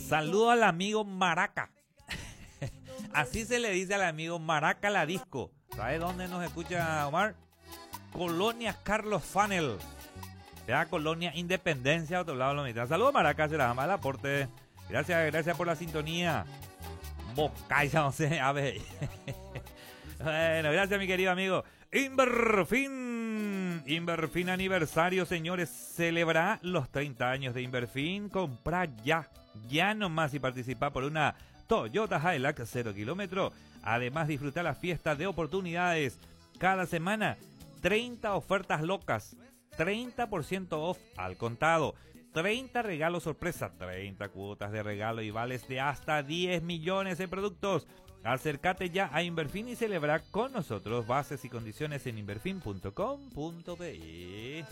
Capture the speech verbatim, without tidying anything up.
Saludo al amigo Maraca. Así se le dice al amigo Maraca la disco. ¿Sabe dónde nos escucha, Omar? Colonia Carlos Fanel. Ya, Colonia Independencia, otro lado de la mitad. Saludos, Maraca, será mal aporte. Gracias, gracias por la sintonía. Bocaya, no sé, a ver. Bueno, gracias, mi querido amigo. Inverfin. Inverfin aniversario, señores. Celebrará los treinta años de Inverfin. Compra ya. Ya nomás y participa por una Toyota Hilux cero kilómetro. Además, disfruta la fiesta de oportunidades. Cada semana, treinta ofertas locas. treinta por ciento off al contado. treinta regalos sorpresa. treinta cuotas de regalo y vales de hasta diez millones en productos. Acércate ya a Inverfin y celebra con nosotros. Bases y condiciones en inverfin punto com punto be.